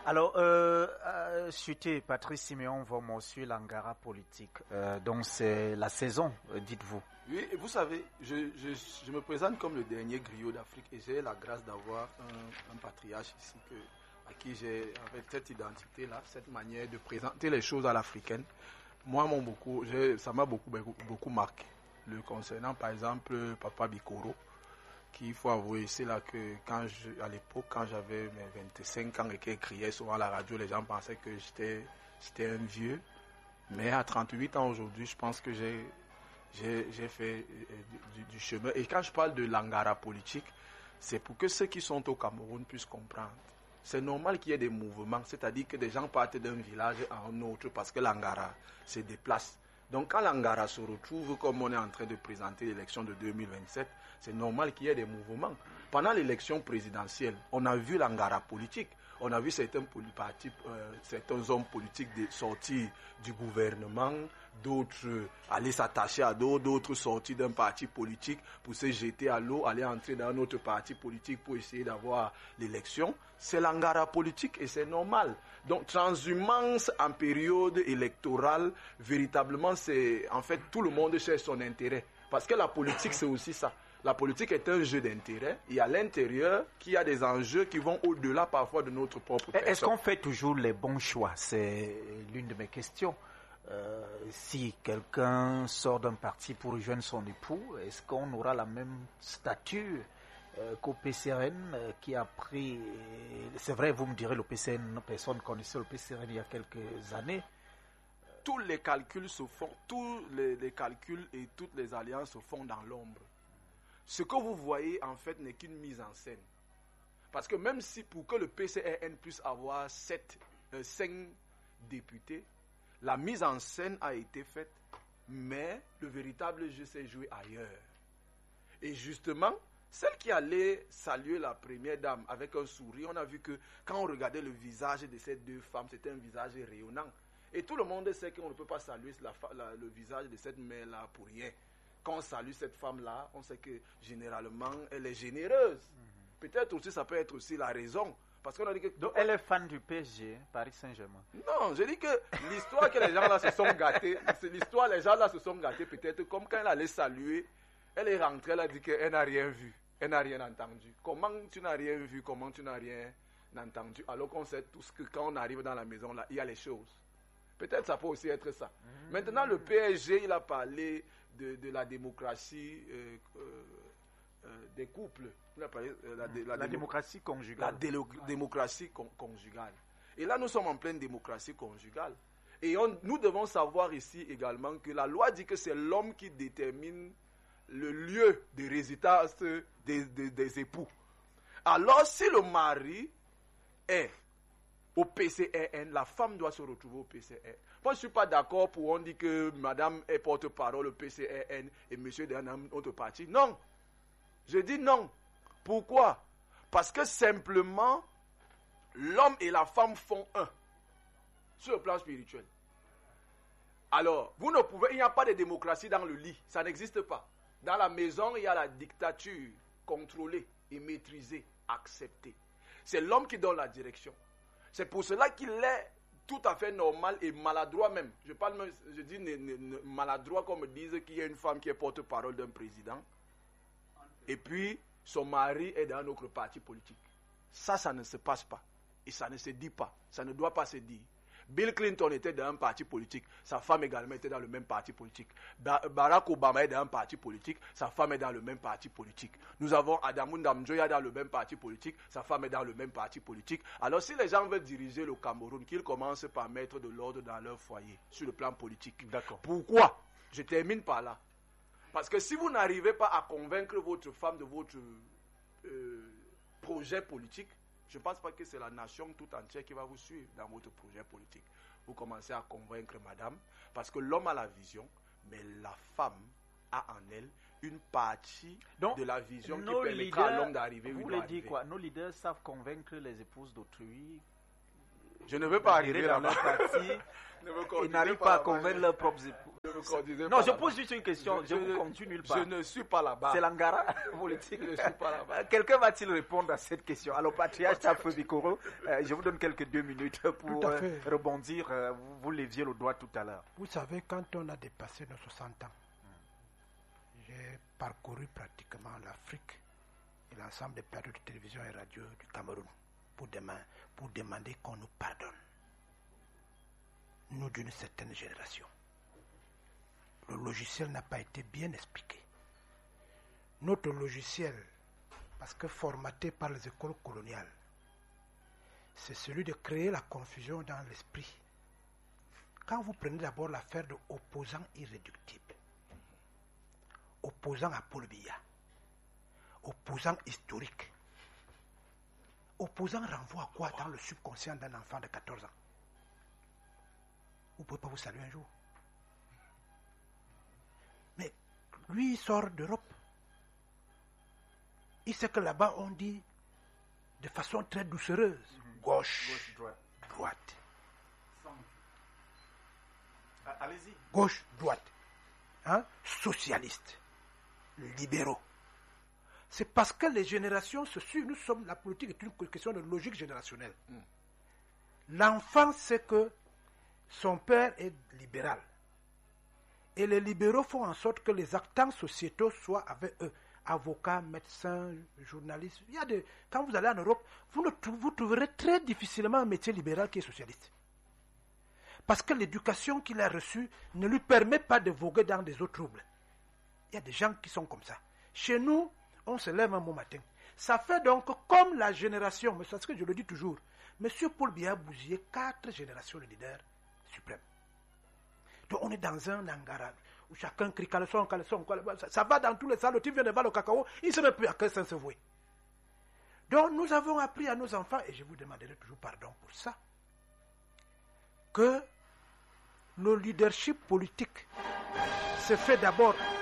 Alors, chuté, Patrice Siméon va sur l'Angara politique. Donc, c'est la saison, dites-vous. Oui, et vous savez, je me présente comme le dernier griot d'Afrique et j'ai la grâce d'avoir un patriarche ici à qui j'ai, avec cette identité-là, cette manière de présenter les choses à l'africaine. Moi, ça m'a beaucoup marqué. Le concernant, par exemple, Papa Bikoro, qu'il faut avouer, c'est là que à l'époque, quand j'avais mes 25 ans et qu'il criait souvent à la radio, les gens pensaient que j'étais un vieux. Mais à 38 ans aujourd'hui, je pense que j'ai fait du chemin. Et quand je parle de l'Angara politique, c'est pour que ceux qui sont au Cameroun puissent comprendre. C'est normal qu'il y ait des mouvements, c'est-à-dire que des gens partent d'un village à un autre parce que l'Angara se déplace. Donc quand l'Angara se retrouve, comme on est en train de présenter l'élection de 2027, c'est normal qu'il y ait des mouvements. Pendant l'élection présidentielle, on a vu l'Angara politique. On a vu certains hommes politiques sortir du gouvernement, d'autres aller s'attacher à d'autres sortir d'un parti politique pour se jeter à l'eau, aller entrer dans un autre parti politique pour essayer d'avoir l'élection. C'est l'Angara politique et c'est normal. Donc, transhumance en période électorale, véritablement, c'est en fait tout le monde cherche son intérêt. Parce que la politique, c'est aussi ça. La politique est un jeu d'intérêt. Il y a l'intérieur qui a des enjeux qui vont au-delà parfois de notre propre personne. Est-ce qu'on fait toujours les bons choix? C'est l'une de mes questions. Si quelqu'un sort d'un parti pour rejoindre son époux, est-ce qu'on aura la même stature qu'au PCRN qui a pris... C'est vrai, vous me direz, le PCRN, personne connaissait le PCRN il y a quelques années. Tous les calculs se font, tous les calculs et toutes les alliances se font dans l'ombre. Ce que vous voyez, en fait, n'est qu'une mise en scène. Parce que même si pour que le PCRN puisse avoir 5 députés, la mise en scène a été faite, mais le véritable jeu s'est joué ailleurs. Et justement, celle qui allait saluer la première dame avec un sourire, on a vu que quand on regardait le visage de ces deux femmes, c'était un visage rayonnant. Et tout le monde sait qu'on ne peut pas saluer le visage de cette mère-là pour rien. Quand on salue cette femme-là, on sait que généralement, elle est généreuse. Peut-être aussi, ça peut être aussi la raison. Parce qu'on a dit que... Donc, elle est fan du PSG, Paris Saint-Germain. Non, je dis que l'histoire que les gens là se sont gâtés, c'est l'histoire, les gens là se sont gâtés peut-être comme quand elle allait saluer, elle est rentrée, elle a dit qu'elle n'a rien vu, elle n'a rien entendu. Comment tu n'as rien vu, comment tu n'as rien entendu, alors qu'on sait tous que quand on arrive dans la maison là, il y a les choses. Peut-être ça peut aussi être ça. Maintenant, le PSG, il a parlé de la démocratie des couples. Il a parlé la démocratie conjugale. Démocratie conjugale. Et là, nous sommes en pleine démocratie conjugale. Et nous devons savoir ici également que la loi dit que c'est l'homme qui détermine le lieu de résidence des époux. Alors, si le mari est au PCRN, la femme doit se retrouver au PCRN. Moi, je ne suis pas d'accord pour on dit que madame est porte-parole au PCRN et monsieur est dans un autre parti. Non. Je dis non. Pourquoi? Parce que simplement, l'homme et la femme font un. Sur le plan spirituel. Alors, il n'y a pas de démocratie dans le lit. Ça n'existe pas. Dans la maison, il y a la dictature contrôlée et maîtrisée, acceptée. C'est l'homme qui donne la direction. C'est pour cela qu'il est tout à fait normal et maladroit même. Je dis maladroit comme disent qu'il y a une femme qui est porte-parole d'un président. Et puis, son mari est dans un autre parti politique. Ça ne se passe pas. Et ça ne se dit pas. Ça ne doit pas se dire. Bill Clinton était dans un parti politique. Sa femme également était dans le même parti politique. Barack Obama est dans un parti politique. Sa femme est dans le même parti politique. Nous avons Adamou Ndamjoya dans le même parti politique. Sa femme est dans le même parti politique. Alors si les gens veulent diriger le Cameroun, qu'ils commencent par mettre de l'ordre dans leur foyer, sur le plan politique. D'accord. Pourquoi? Je termine par là. Parce que si vous n'arrivez pas à convaincre votre femme de votre projet politique, je ne pense pas que c'est la nation tout entière qui va vous suivre dans votre projet politique. Vous commencez à convaincre madame, parce que l'homme a la vision, mais la femme a en elle une partie de la vision qui permettra à l'homme d'arriver où il doit arriver. Vous voulez dire quoi? Nos leaders savent convaincre les épouses d'autrui Je ne veux pas arriver dans là-bas. leur parti. Ils n'arrivent pas à convaincre leurs propres époux. Non, je pose juste une question. Je vous continue nulle part. Je ne suis pas là-bas. C'est l'angara politique. Je ne suis pas là-bas. Quelqu'un va-t-il répondre à cette question? Alors, patriarche Tafo Bikoro, je vous donne quelques 2 minutes pour rebondir. Vous leviez le doigt tout à l'heure. Vous savez, quand on a dépassé nos 60 ans, j'ai parcouru pratiquement l'Afrique et l'ensemble des plateaux de télévision et radio du Cameroun pour demander qu'on nous pardonne. Nous d'une certaine génération. Le logiciel n'a pas été bien expliqué. Notre logiciel, parce que formaté par les écoles coloniales, c'est celui de créer la confusion dans l'esprit. Quand vous prenez d'abord l'affaire de opposants irréductibles, opposants à Paul Biya, opposants historiques, opposants renvoie à quoi dans le subconscient d'un enfant de 14 ans? Vous ne pouvez pas vous saluer un jour. Mais lui, il sort d'Europe. Il sait que là-bas, on dit de façon très doucereuse, gauche, droite. Allez-y. Gauche, droite. Socialiste, libéraux. C'est parce que les générations se suivent. La politique est une question de logique générationnelle. L'enfant sait que son père est libéral. Et les libéraux font en sorte que les acteurs sociétaux soient avec eux. Avocats, médecins, journalistes. Quand vous allez en Europe, vous trouverez très difficilement un métier libéral qui est socialiste. Parce que l'éducation qu'il a reçue ne lui permet pas de voguer dans des eaux troubles. Il y a des gens qui sont comme ça. Chez nous, on se lève un bon matin. Ça fait donc comme la génération, mais c'est ce que je le dis toujours, M. Paul Biya bousillé 4 générations de leaders suprêmes. Donc on est dans un angara où chacun crie caleçon. Ça va dans tous les salles, le type vient de voir le cacao, il ne sait même plus à quel sens se vouer. Donc nous avons appris à nos enfants, et je vous demanderai toujours pardon pour ça, que le leadership politique se fait d'abord